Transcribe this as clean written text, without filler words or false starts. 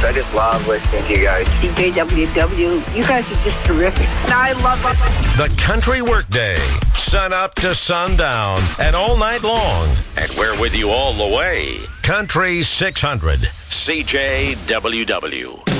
I just love listening to you guys. CJWW, you guys are just terrific. And I love it. The Country Workday, sun up to sundown and all night long. And we're with you all the way. Country 600, CJWW.